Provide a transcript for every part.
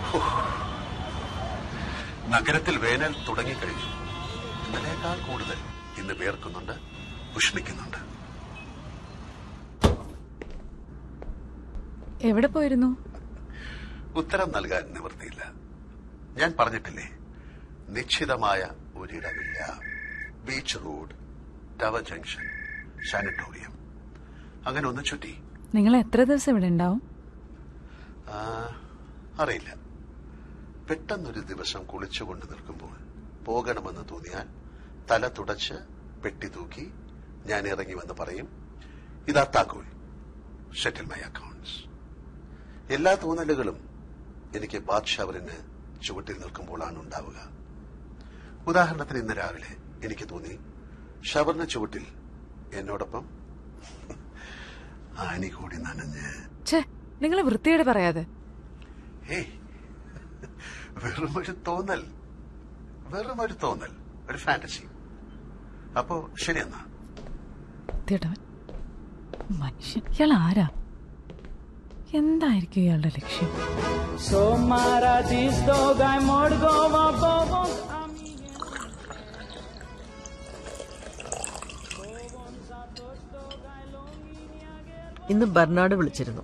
നഗരത്തിൽ വേനൽ തുടങ്ങിക്കഴിഞ്ഞു. ഇന്നലേക്കാൾ കൂടുതൽ ഇന്ന് വേർക്കുന്നുണ്ട്, ഉഷ്ണിക്കുന്നുണ്ട്. എവിടെ പോയിരുന്നു? ഉത്തരം നൽകാൻ നിവൃത്തിയില്ല. ഞാൻ പറഞ്ഞിട്ടില്ലേ, നിശ്ചിതമായ ഒരിടമില്ല. Beach road, tower junction, sanatorium, അങ്ങനെ ഒന്ന് ചുറ്റി. നിങ്ങൾ എത്ര ദിവസം ഇവിടെ ഉണ്ടാവും? അറിയില്ല. പെട്ടെന്നൊരു ദിവസം കുളിച്ചുകൊണ്ട് നിൽക്കുമ്പോൾ പോകണമെന്ന് തോന്നിയാൽ തല തുടച്ച് പെട്ടി തൂക്കി ഞാൻ ഇറങ്ങി വന്ന് പറയും, ഇതാ താക്കോൽ, സെറ്റിൽ മൈ അക്കൗണ്ട്സ്. എല്ലാ തോന്നലുകളും എനിക്ക് ബാത്ത് ഷവറിന് ചുവട്ടിൽ നിൽക്കുമ്പോഴാണ് ഉണ്ടാവുക. ഉദാഹരണത്തിന് ഇന്ന് രാവിലെ എനിക്ക് തോന്നി ഷവറിന് ചുവട്ടിൽ എന്നോടൊപ്പം ആനി കൂടി നനഞ്ഞ്. നിങ്ങൾ വൃത്തിയോടെ പറയാതെ. വെറുമൊരു തോന്നൽ, ഒരു ഫാന്റസി. അപ്പോ ശരിയെന്നാ. മനുഷ്യൻ, ഇയാൾ ആരാ? എന്തായിരിക്കും ഇയാളുടെ ലക്ഷ്യം? ഇന്ന് ബർണാഡ് വിളിച്ചിരുന്നു.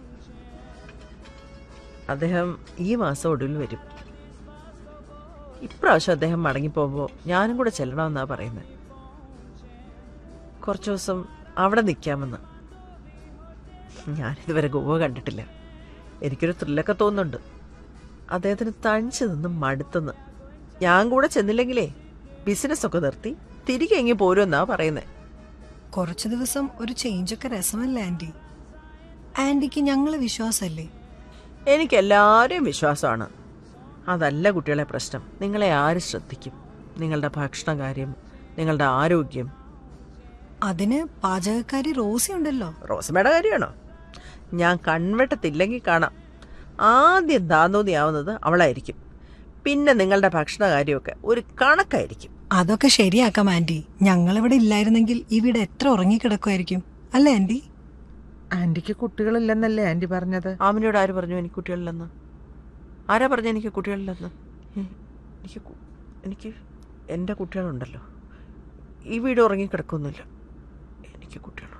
അദ്ദേഹം ഈ മാസം ഒടുവിൽ വരും. ഇപ്രാവശ്യം അദ്ദേഹം മടങ്ങിപ്പോകുമ്പോൾ ഞാനും കൂടെ ചെല്ലണമെന്നാ പറയുന്നത്. കുറച്ചു ദിവസം അവിടെ നിൽക്കാമെന്ന്. ഞാനിതുവരെ ഗോവ കണ്ടിട്ടില്ല. എനിക്കൊരു ത്രില്ലൊക്കെ തോന്നുന്നുണ്ട്. അദ്ദേഹത്തിന് തണിച്ചു നിന്ന് മടുത്തെന്ന്. ഞാൻ കൂടെ ചെന്നില്ലെങ്കിലേ ബിസിനസ്സൊക്കെ നിർത്തി തിരികെ എങ്ങി പോരുമെന്നാ പറയുന്നത്. കുറച്ചു ദിവസം ഒരു ചേഞ്ചൊക്കെ രസമല്ലേ ആന്റി? ആന്റിക്ക് ഞങ്ങളെ വിശ്വാസമല്ലേ? എനിക്ക് എല്ലാവരെയും വിശ്വാസമാണ്. അതല്ല കുട്ടികളെ പ്രശ്നം. നിങ്ങളെ ആര് ശ്രദ്ധിക്കും? നിങ്ങളുടെ ഭക്ഷണകാര്യം, നിങ്ങളുടെ ആരോഗ്യം. അതിന് പാചകക്കാരി റോസി ഉണ്ടല്ലോ. റോസമ്മയുടെ കാര്യമാണോ? ഞാൻ കൺവെട്ടത്തില്ലെങ്കിൽ കാണാം. ആദ്യം താന്തോന്നിയാവുന്നത് അവളായിരിക്കും. പിന്നെ നിങ്ങളുടെ ഭക്ഷണകാര്യമൊക്കെ ഒരു കണക്കായിരിക്കും. അതൊക്കെ ശരിയാക്കാം ആന്റി. ഞങ്ങളിവിടെ ഇല്ലായിരുന്നെങ്കിൽ ഇവിടെ എത്ര ഉറങ്ങിക്കിടക്കുമായിരിക്കും അല്ലേ ആന്റി? ആന്റിക്ക് കുട്ടികളില്ലെന്നല്ലേ ആന്റി പറഞ്ഞത്? ആമിനോട് ആര് പറഞ്ഞു എനിക്ക് കുട്ടികളില്ലെന്ന്? ആരാ പറഞ്ഞു എനിക്ക് കുട്ടികളില്ലെന്ന്? എനിക്ക് എൻ്റെ കുട്ടികളുണ്ടല്ലോ. ഈ വീട് ഉറങ്ങിക്കിടക്കൊന്നുമില്ല. എനിക്ക് കുട്ടികളുണ്ട്.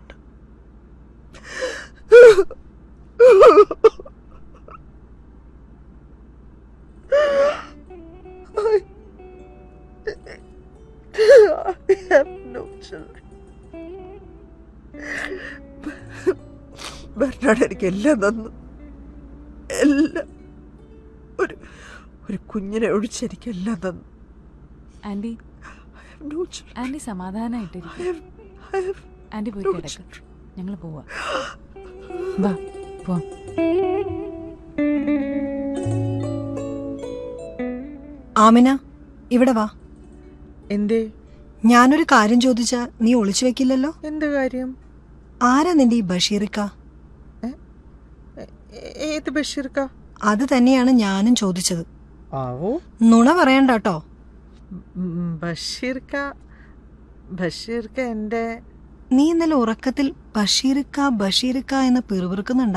ബർണാഡ് എനിക്ക് എല്ലാം തന്നു. എല്ലാം. ഒരു കുഞ്ഞിനെ ഒഴിച്ചെനിക്ക് എല്ലാം തന്നു. ആന്റി സമാധാനായിട്ടിരിക്കും. ആന്റി പോയി കിടക്ക്. ഞങ്ങൾ പോവാ. ആമിന, ഇവിടെ വാ. എന്തേ? ഞാനൊരു കാര്യം ചോദിച്ചാ നീ ഒളിച്ചു വെക്കില്ലല്ലോ? എന്ത് കാര്യം? ആരാ നിന്റെ ഈ ബഷീർക്ക? ഏത് ബഷീർക്ക? അത് തന്നെയാണ് ഞാനും ചോദിച്ചത്. ആവോ, നുണ പറയണ്ടോ. ബഷീർക്ക എന്റെ... നീ ഇന്നലെ ഉറക്കത്തിൽ ബഷീർക്ക എന്ന് പിറുപിറുക്കുന്നുണ്ട്.